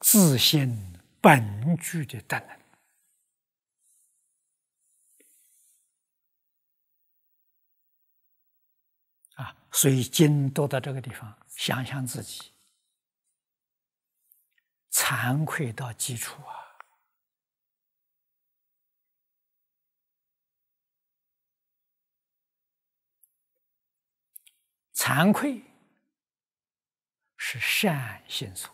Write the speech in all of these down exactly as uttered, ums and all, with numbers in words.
自性本具的德能啊！所以经读到这个地方，想想自己惭愧到基础啊！惭愧是善性所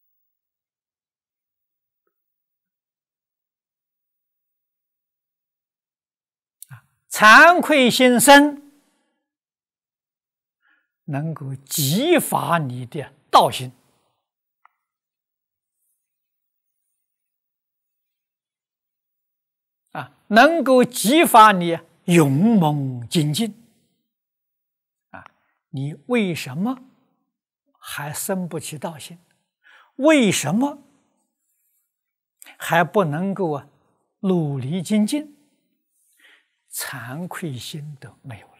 啊，惭愧心生，能够激发你的道心啊，能够激发你勇猛精进啊！你为什么还生不起道心？为什么还不能够啊努力精进？惭愧心都没有了。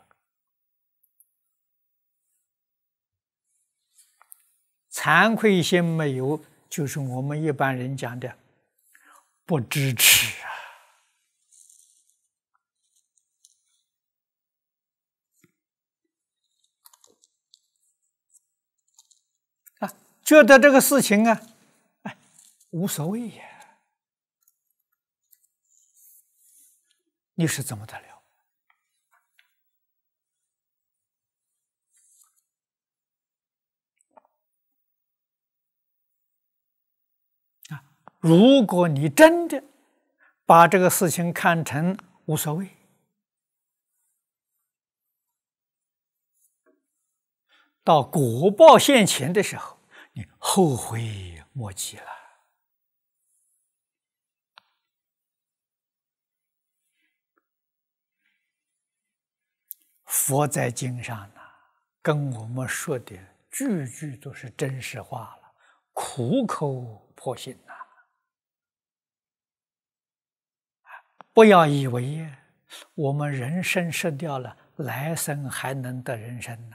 惭愧心没有，就是我们一般人讲的不支持啊！啊，觉得这个事情啊，哎，无所谓呀。你是怎么得了？啊，如果你真的把这个事情看成无所谓，到果报现前的时候，你后悔莫及了。佛在经上呢，跟我们说的句句都是真实话了，苦口婆心呐！不要以为我们人生失掉了，来生还能得人生呢。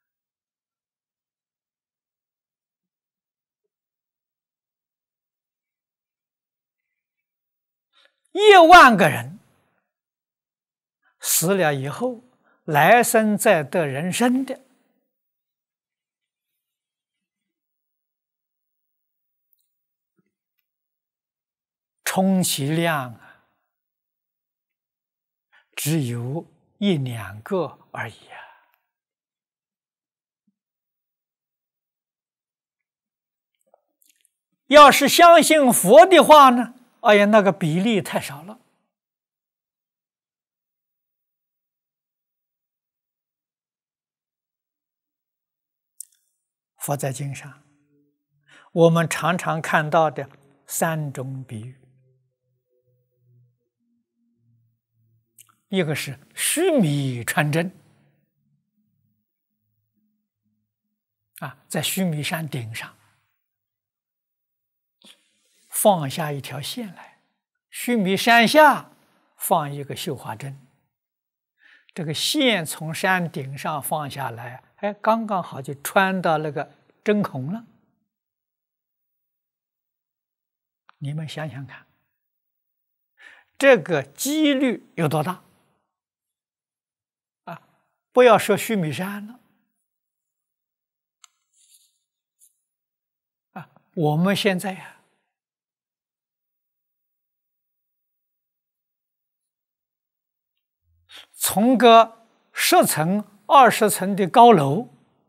一万个人死了以后，来生再得人生的，充其量啊，只有一两个而已啊！要是相信佛的话呢，哎呀，那个比例太少了。佛在经上，我们常常看到的三种比喻，一个是须弥穿针啊，在须弥山顶上放下一条线来，须弥山下放一个绣花针，这个线从山顶上放下来，哎，刚刚好就穿到那个针孔了。你们想想看，这个几率有多大？啊，不要说须弥山了，啊，我们现在呀、啊，从个十层、二十层的高楼，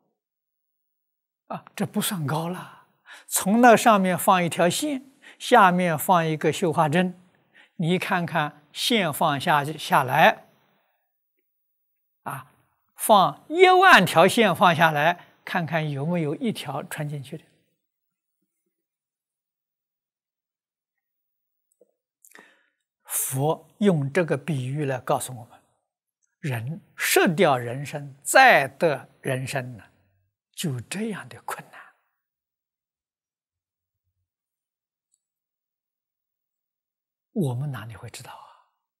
啊，这不算高了。从那上面放一条线，下面放一个绣花针，你看看线放下下来，啊，放一万条线放下来，看看有没有一条穿进去的。佛用这个比喻来告诉我们，人失掉人生，再得人生呢，就这样的困难。我们哪里会知道啊？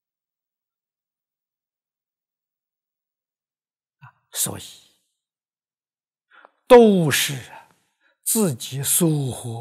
啊，所以都是自己疏忽